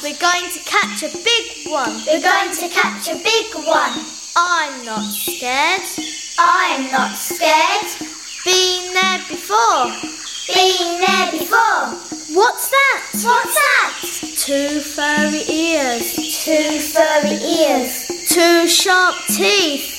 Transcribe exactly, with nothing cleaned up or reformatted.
We're going to catch a big one. We're going to catch a big one. I'm not scared. I'm not scared. Been there before. Been there before. What's that? What's that? Two furry ears. Two furry ears. Two sharp teeth.